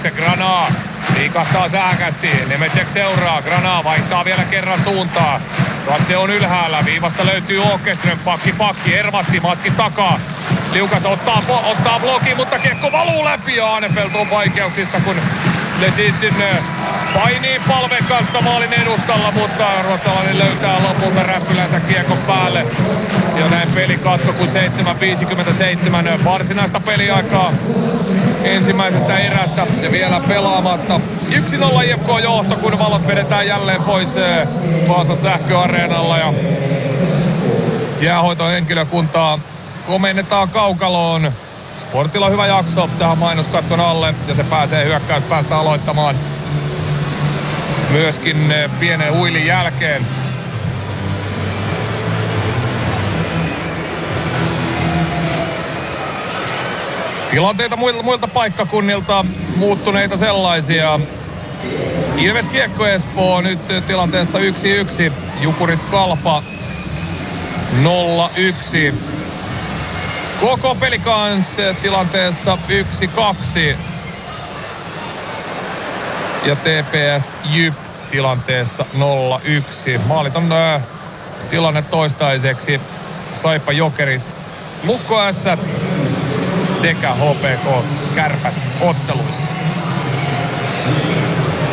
taakse. Granaa liikahtaa sähkästi. Nemecek seuraa. Granaa vaihtaa vielä kerran suuntaa. Katse on ylhäällä. Viivasta löytyy Åkerström. Pakki. Ervasti maskin takaa. Liukas ottaa blokin, mutta kiekko valuu läpi ja Ahnefelt on vaikeuksissa, kun Lesinsin painii palven kanssa maalin edustalla, mutta ruotsalainen löytää lopulta räppylänsä kiekon päälle. Ja näin pelikatko, kun 7.57 varsinaista peliaikaa ensimmäisestä erästä. Se vielä pelaamatta. 1-0 IFK-johto, kun valot vedetään jälleen pois Vaasan sähköareenalla ja jäähoitohenkilökuntaa komennetaan kaukaloon. Sportilla on hyvä jakso tähän mainoskatkon alle ja se pääsee hyökkäyspäästä aloittamaan myöskin pienen huilin jälkeen. Tilanteita muilta paikkakunnilta, muuttuneita sellaisia. Ilves Kiekko Espoo nyt tilanteessa 1-1. Jukurit Kalpa 0-1. Koko Pelikans tilanteessa 1-2. Ja TPS Jyp tilanteessa 0-1. Maalit on tilanne toistaiseksi. Saipa Jokerit, Lukko Ässät sekä HPK Kärpät otteluissa.